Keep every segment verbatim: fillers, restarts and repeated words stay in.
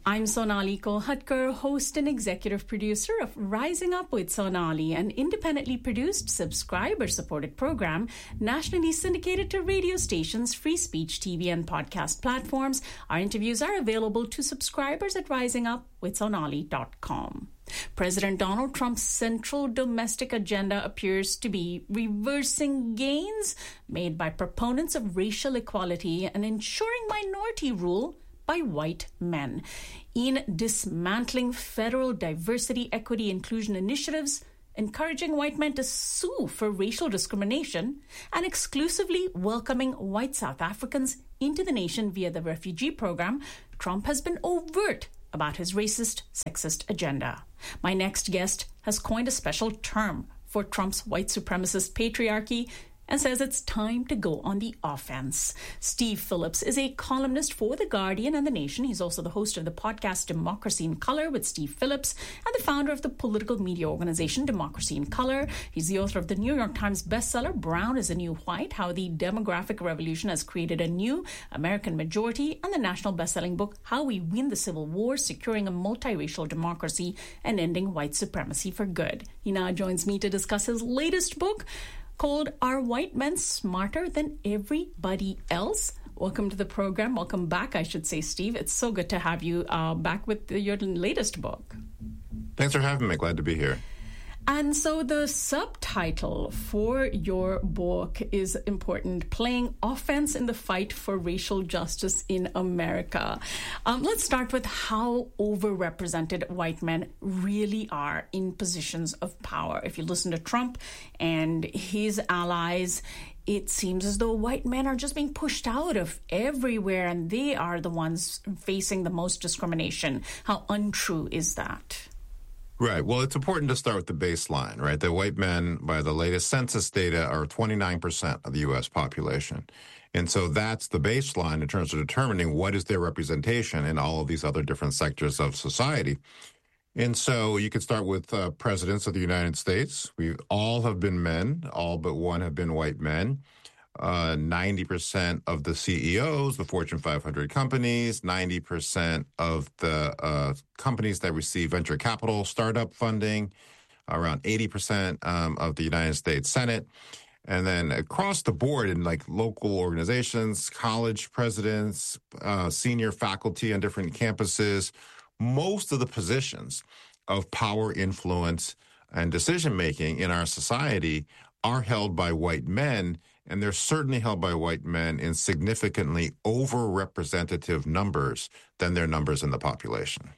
I'm Sonali Kolhatkar, host and executive producer of Rising Up with Sonali, an independently produced, subscriber-supported program nationally syndicated to radio stations, free speech, T V, and podcast platforms. Our interviews are available to subscribers at rising up with sonali dot com. President Donald Trump's central domestic agenda appears to be reversing gains made by proponents of racial equality and ensuring minority rule by white men. In dismantling federal diversity, equity, inclusion initiatives, encouraging white men to sue for racial discrimination, and exclusively welcoming white South Africans into the nation via the refugee program, Trump has been overt about his racist, sexist agenda. My next guest has coined a special term for Trump's white supremacist patriarchy and says it's time to go on the offense. Steve Phillips is a columnist for The Guardian and The Nation. He's also the host of the podcast Democracy in Color with Steve Phillips and the founder of the political media organization Democracy in Color. He's the author of the New York Times bestseller Brown is the New White, How the Demographic Revolution Has Created a New American Majority, and the national bestselling book How We Win the Civil War, Securing a Multiracial Democracy and Ending White Supremacy for Good. He now joins me to discuss his latest book, called Are White Men Smarter Than Everybody Else? Welcome to the program. Welcome back, I should say, Steve. It's so good to have you uh, back with the, your latest book. Thanks for having me. Glad to be here. And so the subtitle for your book is important, Playing Offense in the Fight for Racial Justice in America. Um, let's start with how overrepresented white men really are in positions of power. If you listen to Trump and his allies, it seems as though white men are just being pushed out of everywhere, and they are the ones facing the most discrimination. How untrue is that? Right. Well, it's important to start with the baseline, right? That white men, by the latest census data, are twenty-nine percent of the U S population. And so that's the baseline in terms of determining what is their representation in all of these other different sectors of society. And so you could start with uh, presidents of the United States. We all have been men. All but one have been white men. Uh, ninety percent of the C E Os, the Fortune five hundred companies, ninety percent of the uh, companies that receive venture capital startup funding, around eighty percent um, of the United States Senate. And then across the board in like local organizations, college presidents, uh, senior faculty on different campuses, most of the positions of power, influence, and decision-making in our society are held by white men. And they're certainly held by white men in significantly over-representative numbers than their numbers in the population.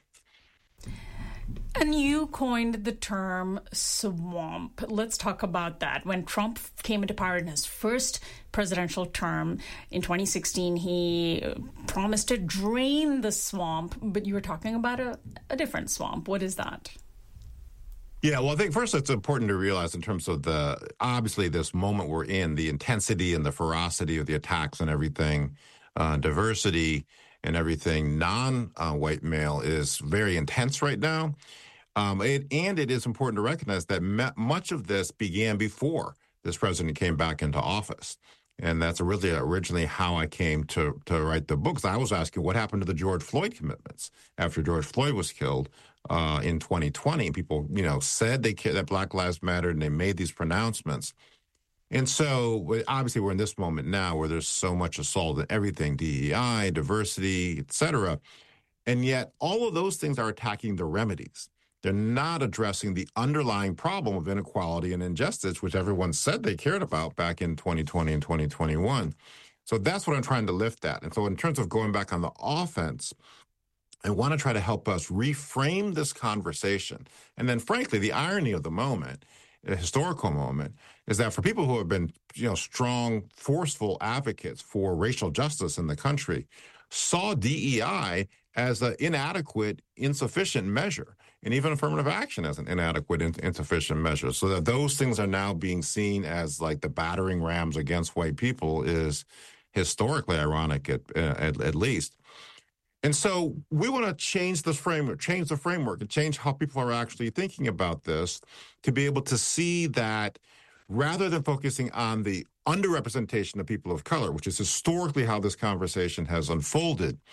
And you coined the term swamp. Let's talk about that. When Trump came into power in his first presidential term in twenty sixteen, he promised to drain the swamp, but you were talking about a, a different swamp. What is that? Yeah, well, I think first it's important to realize in terms of the, obviously this moment we're in, the intensity and the ferocity of the attacks and everything, uh, diversity and everything, non-white uh, male is very intense right now. Um, it, and it is important to recognize that me- much of this began before this president came back into office. And that's really originally how I came to, to write the book. 'Cause I was asking what happened to the George Floyd commitments after George Floyd was killed uh, in twenty twenty. People, you know, said they that Black Lives Mattered, and they made these pronouncements. And so obviously we're in this moment now where there's so much assault and everything, D E I, diversity, et cetera. And yet all of those things are attacking the remedies. They're not addressing the underlying problem of inequality and injustice, which everyone said they cared about back in twenty twenty and twenty twenty-one. So that's what I'm trying to lift at. And so in terms of going back on the offense, I want to try to help us reframe this conversation. And then, frankly, the irony of the moment, a historical moment, is that for people who have been, you know, strong, forceful advocates for racial justice in the country, saw D E I as an inadequate, insufficient measure, and even affirmative action as an inadequate, insufficient measure. So that those things are now being seen as like the battering rams against white people is historically ironic, at, at, at least. And so we want to change this framework, change the framework, and change how people are actually thinking about this to be able to see that rather than focusing on the underrepresentation of people of color, which is historically how this conversation has unfolded,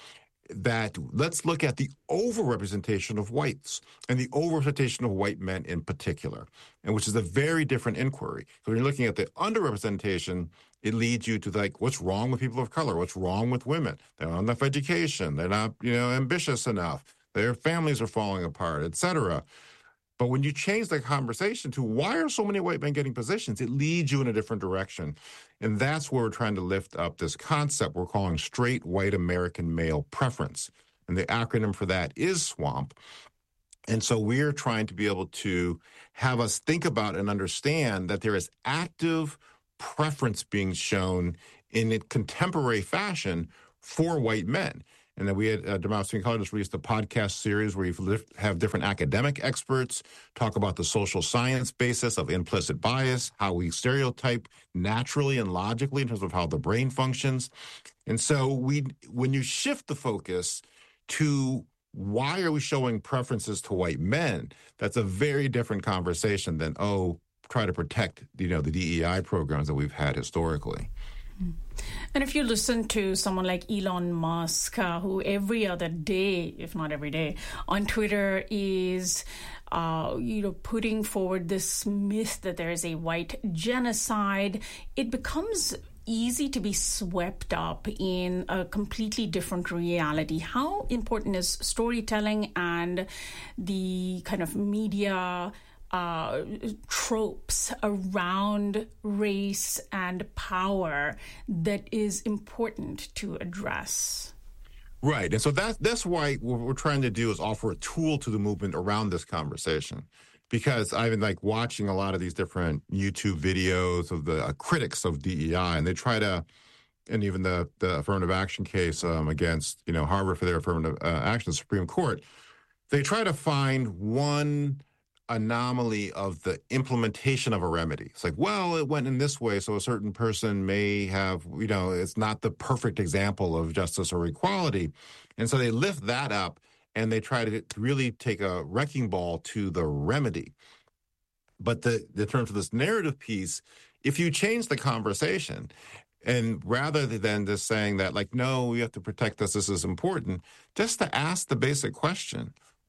that let's look at the overrepresentation of whites and the overrepresentation of white men in particular, and which is a very different inquiry. So when you're looking at the underrepresentation, it leads you to like, what's wrong with people of color? What's wrong with women? They don't have enough education. They're not, you know, ambitious enough. Their families are falling apart, et cetera. But when you change the conversation to why are so many white men getting positions, it leads you in a different direction. And that's where we're trying to lift up this concept we're calling straight white American male preference. And the acronym for that is SWAMP. And so we're trying to be able to have us think about and understand that there is active preference being shown in a contemporary fashion for white men. And then we at uh, Democracy College just released a podcast series where you have different academic experts talk about the social science basis of implicit bias, how we stereotype naturally and logically in terms of how the brain functions. And so we, when you shift the focus to why are we showing preferences to white men, that's a very different conversation than, oh, try to protect, you know, the D E I programs that we've had historically. And if you listen to someone like Elon Musk, uh, who every other day, if not every day, on Twitter is, uh, you know, putting forward this myth that there is a white genocide, it becomes easy to be swept up in a completely different reality. How important is storytelling and the kind of media Uh, tropes around race and power that is important to address? Right. And so that, that's why what we're trying to do is offer a tool to the movement around this conversation. Because I've been like watching a lot of these different YouTube videos of the uh, critics of D E I, and they try to, and even the, the affirmative action case um, against, you know, Harvard for their affirmative uh, action, the Supreme Court, they try to find one anomaly of the implementation of a remedy. It's like, well, it went in this way, so a certain person may have, you know, it's not the perfect example of justice or equality. And so they lift that up and they try to really take a wrecking ball to the remedy. But the, in terms of this narrative piece, if you change the conversation, and rather than just saying that, like, no, we have to protect this, this is important, just to ask the basic question,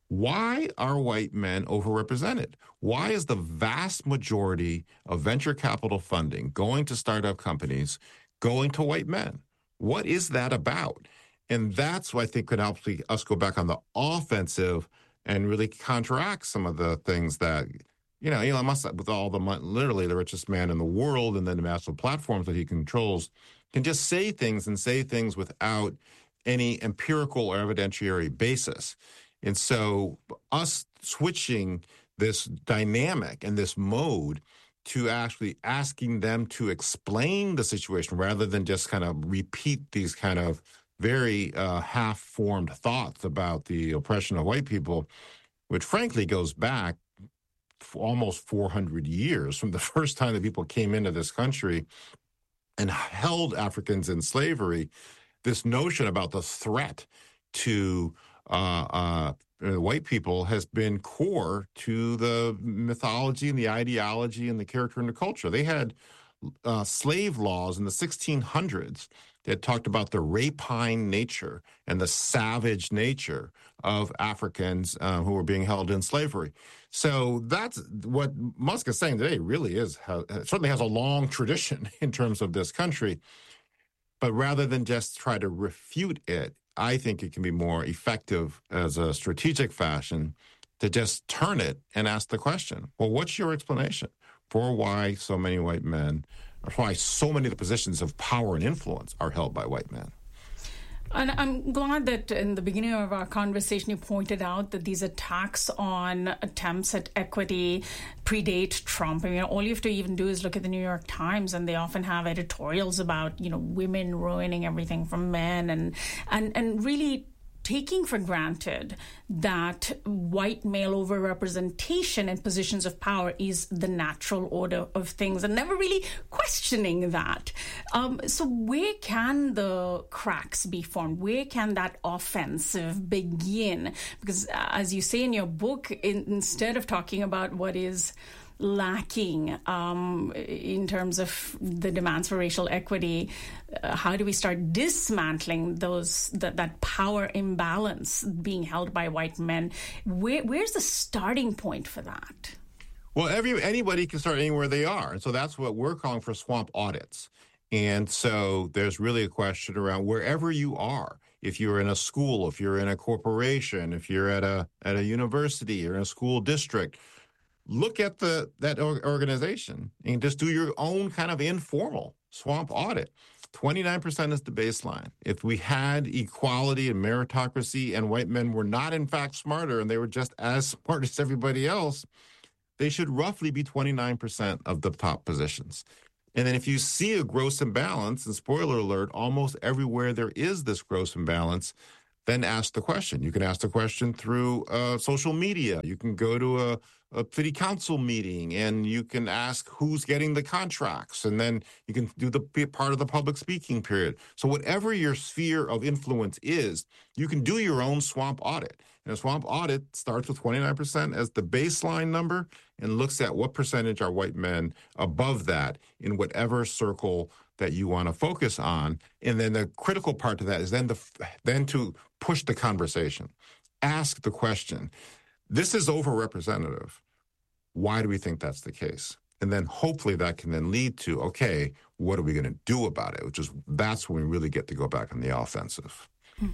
why are white men overrepresented? Why is the vast majority of venture capital funding going to startup companies going to white men? What is that about? And that's what I think could help us go back on the offensive and really counteract some of the things that, you know, Elon Musk, with all the money, literally the richest man in the world, and then the massive platforms that he controls, can just say things and say things without any empirical or evidentiary basis. And so us switching this dynamic and this mode to actually asking them to explain the situation rather than just kind of repeat these kind of very uh, half-formed thoughts about the oppression of white people, which frankly goes back for almost four hundred years from the first time that people came into this country and held Africans in slavery. This notion about the threat to Uh, uh, white people has been core to the mythology and the ideology and the character and the culture. They had uh, slave laws in the sixteen hundreds that talked about the rapine nature and the savage nature of Africans uh, who were being held in slavery. So that's what Musk is saying today really is, has, certainly has a long tradition in terms of this country. But rather than just try to refute it, I think it can be more effective as a strategic fashion to just turn it and ask the question, well, what's your explanation for why so many white men, or why so many of the positions of power and influence are held by white men? And I'm glad that in the beginning of our conversation, you pointed out that these attacks on attempts at equity predate Trump. I mean, all you have to even do is look at the New York Times, and they often have editorials about, you know, women ruining everything from men, and and and really taking for granted that white male overrepresentation in positions of power is the natural order of things, and never really questioning that. Um, so where can the cracks be formed? Where can that offensive begin? Because uh, as you say in your book, in, instead of talking about what is lacking um, in terms of the demands for racial equity? Uh, how do we start dismantling those that, that power imbalance being held by white men? Where, where's the starting point for that? Well, every anybody can start anywhere they are. And so that's what we're calling for swamp audits. And so there's really a question around wherever you are. If you're in a school, if you're in a corporation, if you're at a at a university or in a school district, look at the that organization and just do your own kind of informal swamp audit. twenty-nine percent is the baseline. If we had equality and meritocracy and white men were not in fact smarter and they were just as smart as everybody else, they should roughly be twenty-nine percent of the top positions. And then if you see a gross imbalance, and spoiler alert, almost everywhere there is this gross imbalance, then ask the question. You can ask the question through uh, social media. You can go to a, a city council meeting and you can ask who's getting the contracts. And then you can do the be part of the public speaking period. So whatever your sphere of influence is, you can do your own swamp audit. And a swamp audit starts with twenty-nine percent as the baseline number and looks at what percentage are white men above that in whatever circle that you want to focus on. And then the critical part to that is then the then to push the conversation. Ask the question, this is overrepresentative. Why do we think that's the case? And then hopefully that can then lead to, okay, what are we going to do about it? Which is, that's when we really get to go back on the offensive.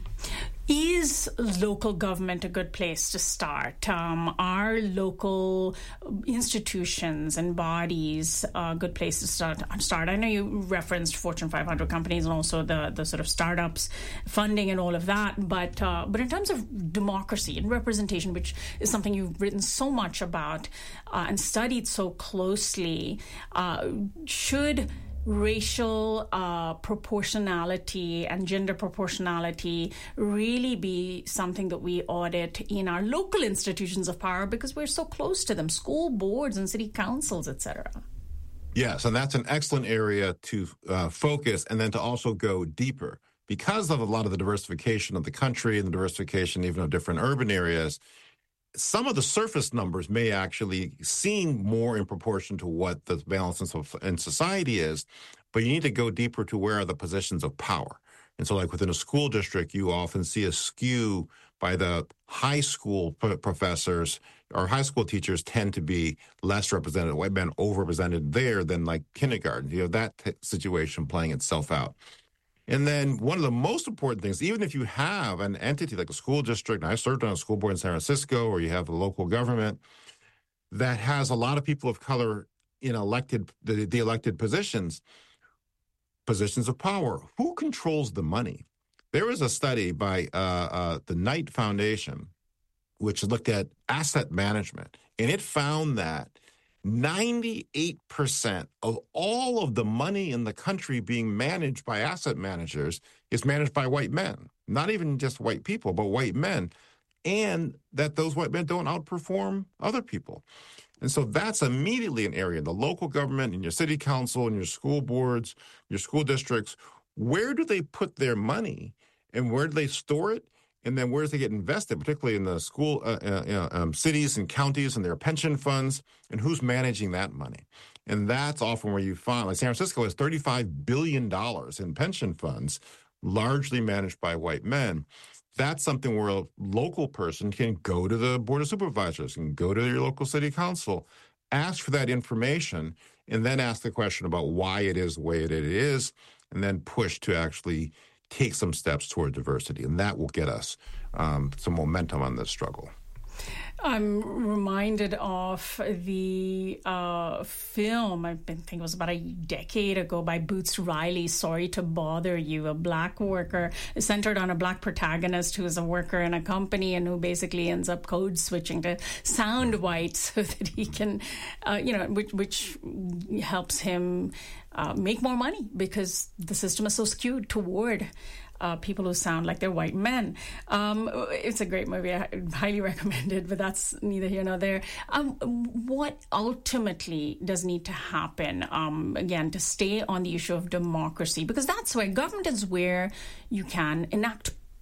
Is local government a good place to start? Um, are local institutions and bodies a good place to start? Start. I know you referenced Fortune five hundred companies and also the, the sort of startups funding and all of that, but uh, but in terms of democracy and representation, which is something you've written so much about uh, and studied so closely, uh, should racial uh, proportionality and gender proportionality really be something that we audit in our local institutions of power because we're so close to them, school boards and city councils, et cetera? Yes, and that's an excellent area to uh, focus and then to also go deeper. Because of a lot of the diversification of the country and the diversification even of different urban areas, some of the surface numbers may actually seem more in proportion to what the balance in society is, but you need to go deeper to where are the positions of power. And so like within a school district, you often see a skew by the high school professors or high school teachers tend to be less represented, white men overrepresented there than like kindergarten. You know, that t- situation playing itself out. And then one of the most important things, even if you have an entity like a school district, and I served on a school board in San Francisco, or you have a local government that has a lot of people of color in elected, the, the elected positions, positions of power, who controls the money? There was a study by uh, uh, the Knight Foundation, which looked at asset management, and it found that ninety-eight percent of all of the money in the country being managed by asset managers is managed by white men. Not even just white people, but white men. And that those white men don't outperform other people. And so that's immediately an area, the local government and your city council and your school boards, your school districts, where do they put their money and where do they store it? And then where does it get invested, particularly in the school uh, uh, um, cities and counties and their pension funds, and who's managing that money? And that's often where you find, like San Francisco has thirty-five billion dollars in pension funds, largely managed by white men. That's something where a local person can go to the Board of Supervisors and go to your local city council, ask for that information, and then ask the question about why it is the way it is, and then push to actually take some steps toward diversity, and that will get us um, some momentum on this struggle. I'm reminded of the uh, film, I think it was about a decade ago, by Boots Riley, Sorry to Bother You, a black worker, centered on a black protagonist who is a worker in a company and who basically ends up code switching to sound white so that he can, uh, you know, which, which helps him uh, make more money because the system is so skewed toward Uh, people who sound like they're white men. Um, it's a great movie. I highly recommend it, but that's neither here nor there. Um, what ultimately does need to happen, um, again, to stay on the issue of democracy? Because that's where government is where you can enact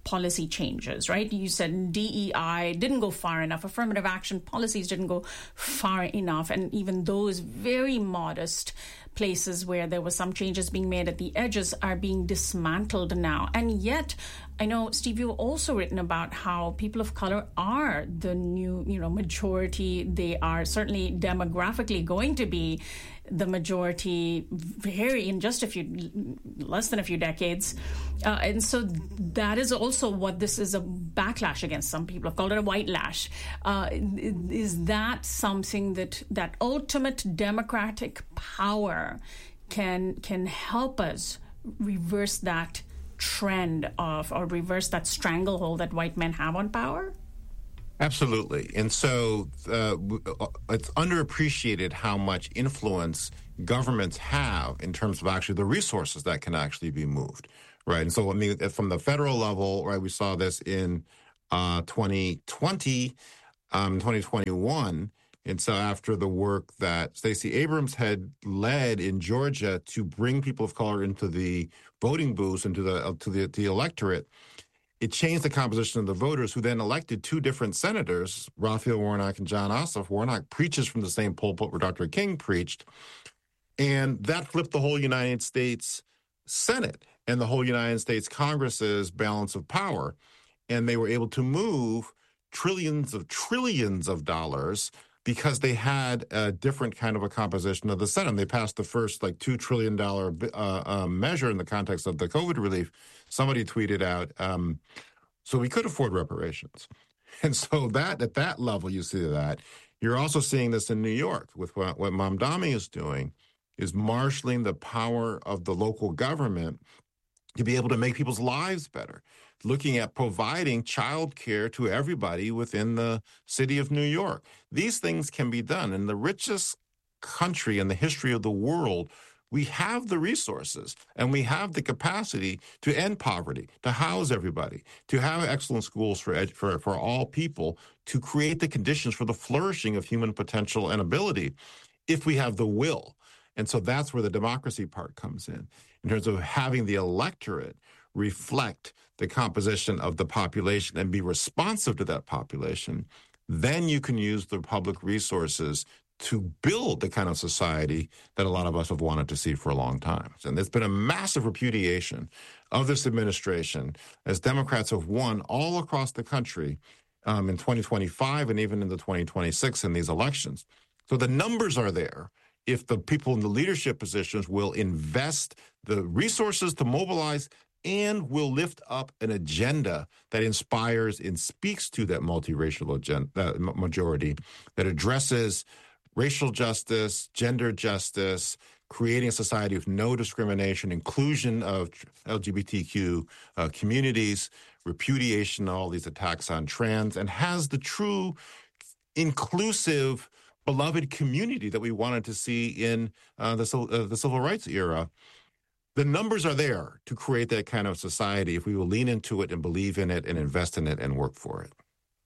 policy changes, right? You said D E I didn't go far enough. Affirmative action policies didn't go far enough. And even those very modest places where there were some changes being made at the edges are being dismantled now. And yet, I know, Steve, you've also written about how people of color are the new, you know, majority. They are certainly demographically going to be the majority very in just a few, less than a few decades. Uh, and so that is also what this is a backlash against. Some people have called it a white lash. Uh, is that something that that ultimate democratic power can can help us reverse that trend of, or reverse that stranglehold that white men have on power? Absolutely. And so uh, it's underappreciated how much influence governments have in terms of actually the resources that can actually be moved, right? And so, I mean, from the federal level, right, we saw this in uh, twenty twenty, um, twenty twenty-one. And so after the work that Stacey Abrams had led in Georgia to bring people of color into the voting booths, into the, uh, to the, the electorate, it changed the composition of the voters, who then elected two different senators, Raphael Warnock and Jon Ossoff. Warnock preaches from the same pulpit where Doctor King preached. And that flipped the whole United States Senate and the whole United States Congress's balance of power. And they were able to move trillions of trillions of dollars because they had a different kind of a composition of the Senate. They passed the first like two trillion dollars uh, uh, measure in the context of the COVID relief. Somebody tweeted out, um, so we could afford reparations. And so that at that level, you see that. You're also seeing this in New York with what, what Mamdani is doing, is marshaling the power of the local government to be able to make people's lives better, looking at providing child care to everybody within the city of New York. These things can be done. In the richest country in the history of the world, we have the resources and we have the capacity to end poverty, to house everybody, to have excellent schools for, ed- for, for all people, to create the conditions for the flourishing of human potential and ability if we have the will. And so that's where the democracy part comes in, in terms of having the electorate reflect the composition of the population and be responsive to that population. Then you can use the public resources to build the kind of society that a lot of us have wanted to see for a long time. And there's been a massive repudiation of this administration as Democrats have won all across the country um, in twenty twenty-five and even in the twenty twenty-six in these elections. So the numbers are there. If the people in the leadership positions will invest the resources to mobilize and will lift up an agenda that inspires and speaks to that multiracial agenda, uh, majority, that addresses racial justice, gender justice, creating a society of no discrimination, inclusion of L G B T Q uh, communities, repudiation of all these attacks on trans, and has the true inclusive, beloved community that we wanted to see in uh, the, uh, the civil rights era. The numbers are there to create that kind of society if we will lean into it and believe in it and invest in it and work for it.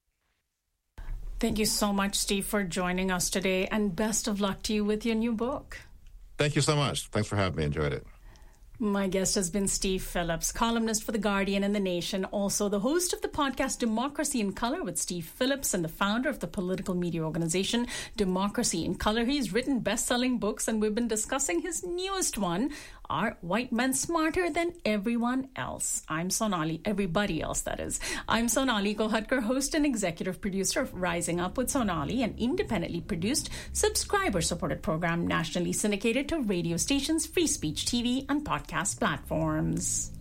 Thank you so much, Steve, for joining us today, and best of luck to you with your new book. Thank you so much. Thanks for having me. Enjoyed it. My guest has been Steve Phillips, columnist for The Guardian and The Nation, also the host of the podcast Democracy in Color with Steve Phillips, and the founder of the political media organization Democracy in Color. He's written best-selling books, and we've been discussing his newest one, Are White Men Smarter Than Everyone Else? I'm Sonali, everybody else, that is. I'm Sonali Kolhatkar, host and executive producer of Rising Up with Sonali, an independently produced, subscriber-supported program nationally syndicated to radio stations, free speech T V, and podcast platforms.